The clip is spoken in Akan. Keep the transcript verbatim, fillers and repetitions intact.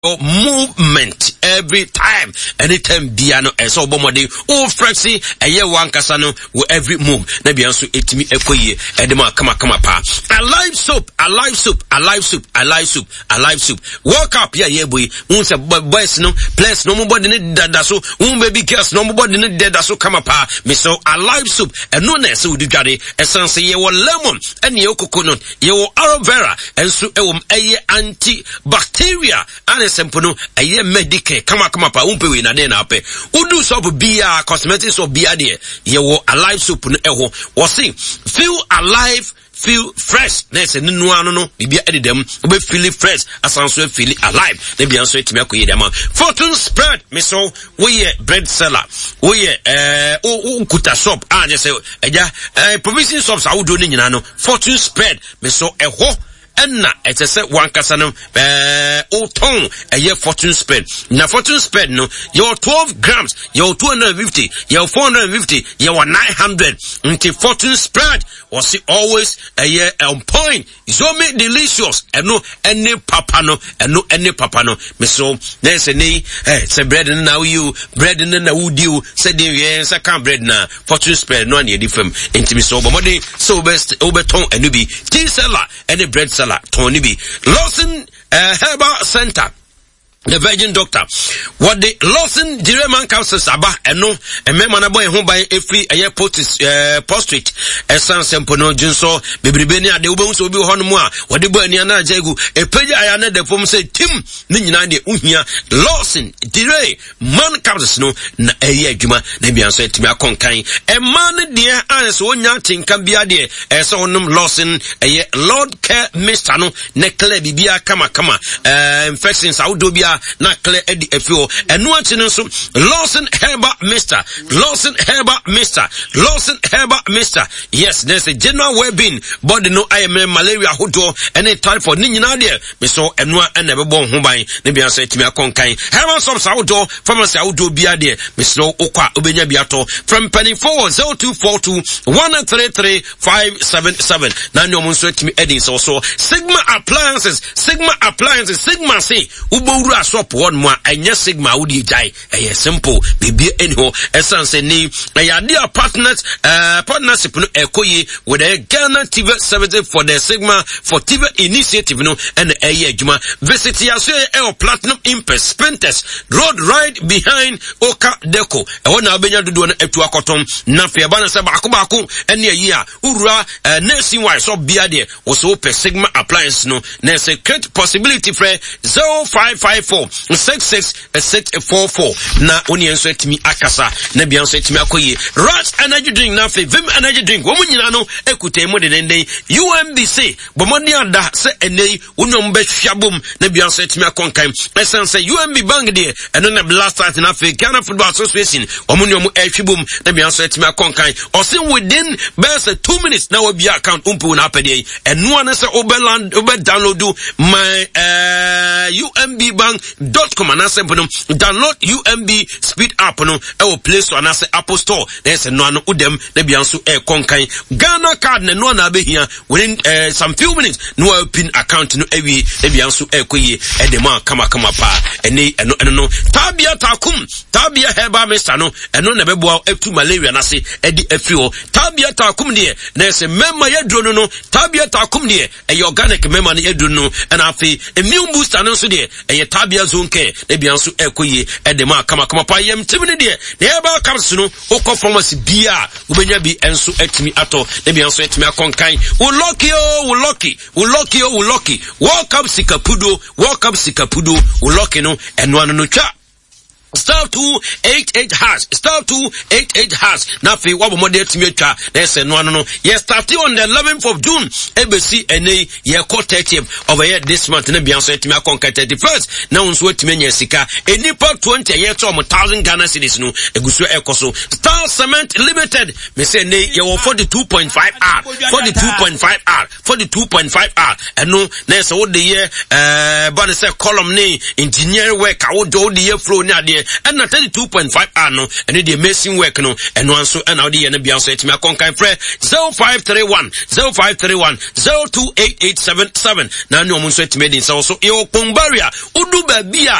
movement every time. Anytime biano eso bomode o flexi eye wan kasa no wo every move. Na bia nso etimi ekoye edema kama kama pa. Alive soap, alive soap, alive soap, alive soap, alive soap. Walk up ya ye boy. Un se boys no place no body ne dada so. Un baby girls no body ne dada so kama pa. Me so alive soap. And no na se udi dware. Essence ye wo lemon, and ye coconut, ye wo aloe vera, and so e wo eye antibacteria. And sempono eye medical kama kama pa umpe we na de na ape. Udu soap bia cosmetics or bia de. Ye wo alive soap no eho. Wo say feel alive, feel fresh. Na se nnu anu no bibia edi dem obe feel fresh asanso feel alive. Na bia nso etimi akoye dem. Fortune spread me so we bread seller. We eh o kuta shop ah je say eja eh provision shops awudo ni nyina no. Fortune spread me so eho enna etese wan kasa no eh o ton eye fortune spread. Na fortune spread no your twelve grams, your two hundred fifty, your four hundred fifty, your nine hundred. Until fortune spread was always a year on point. So make delicious and no any papa no and no any papa no. Me so there's a knee eh say bread now you bread in the wood you said yes I can't bread now fortune spread no any different into me so but money so best overton and be tea seller any bread seller Tony B. Lawson uh, Herbal Center. The Virgin Doctor. What the Lawson Direman Council Saba and no and me man boy home by a free a year post uh postrate a san sempono jinso bebribenia de ubon so bi hono mu a what the boy ni na jegu e page ayana de form say tim ni nyina de uhia Lawson Dire man council no na eye adwuma na bia so etimi akonkan e man de an so onya tinka bia de e so onum Lawson eye Lord Care Mister no ne clear bibia kama kama uh infections awdo bia na clear edi efio enu achi nso Lawson Herbal Mister Lawson Herbal Mister Lawson Herbal Mister yes there's a general well-being body no I am malaria hodo any typhoid ni nyina de me so enu a na bebo ho ban ne bia so etimi akonkan herbal shops outdoor pharmacy outdoor bia de me so okwa obenya bia to from penny four zero two four two one three three five seven seven na nyo mo so etimi edin so so Sigma Appliances Sigma Appliances Sigma say ubowura shop one more anya Sigma udi jai eh simple bibi anyhow essence ni eh dia partners uh partnership no ekoyi with a Ghana T V service for the Sigma for T V initiative no and eh adwuma visit yaso eh platinum impes Spintex road right behind Oka Deco e wona obenya dodo no atu akotom na fe ba na se ba ko ba ko ene yi a urura nationwide so bia de wo so per Sigma Appliance no na se great possibility for zero five five four six six six four four na oni enso etimi akasa na bia enso etimi akoye Rush energy drink na fe Vim energy drink wo munyina no ekuta emu de den U M B C bomoni ada se enei unom be hwabom na bia enso etimi akonkan essence U M B bank de eno na last night na fe Ghana Football Association omuni omu ehwibom na bia enso etimi akonkan osin within best two minutes na we bia account umpu na apede eno an se obeland obe download my uh U M B bank dot com and answer download U M B speed app no e wo play store na say Apple store there's no no udem na bia nso e konkan Ghana card na no na behia within uh, some few minutes no pin account no ewi na bia nso e koye e de ma kama kama pa eni eno eno no tabia takum tabia Herbal Mister no eno na beboa etu malaria na say e di afio tabia takum de na say memma yedro no no tabia takum de e organic memma na yedro no and afi immune booster no so de e tabia zone care e bia nso ekoye e de ma kama kama pa yem tibini de na Herbal capsules no okọ pharmacy bia ubenya bi enso etimi ato e bia nso etimi akonkan wo lucky o wo lucky wo lucky o wo lucky welcome sikapudo welcome sikapudo wo lucky no eno anu no twa star two eight eight hash star two eight eight hash na fe wa bomo de timi atwa na se no anu no ye start on the eleventh of June A B C ene ye ko thirtieth of a year this month na bia so timi akonka thirty-first na unso atimi nya sika enipa twenty ye to one thousand Ghana cedis no eguso ekoso Star Cement Limited me say ne ye wo forty-two point five R forty-two point five R forty-two point five R eno na se wo de ye eh ba ne se column ne engineering work a wo do de ye flow ni ade aseɛ ɛna thirty-two point five R no ɛne the amazing work no ɛno anso ɛna ɔde yɛ no bia nso ɛtumi akɔnkan frɛ zero five three one zero five three one zero two eight eight seven seven na ne ɔmo nso ɛtumi de nsa so yɛwɔ kpɔn barrier udu baabi a